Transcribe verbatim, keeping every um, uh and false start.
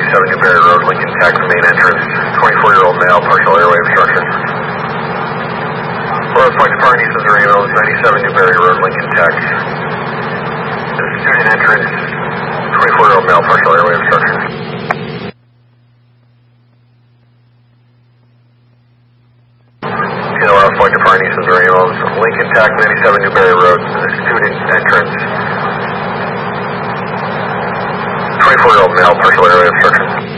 ninety-seven Newberry Road, Lincoln Tech, main entrance, twenty-four-year-old male, partial airway obstruction. We're on Flight Departing East Missouri, ninety-seven Newberry Road, Lincoln Tech. This is student entrance, twenty-four-year-old male, partial airway obstruction. You know, we're on Flight Departing East Missouri, Lincoln Tech, ninety-seven Newberry Road, student entrance. twenty-four-year-old male, partial airway obstruction.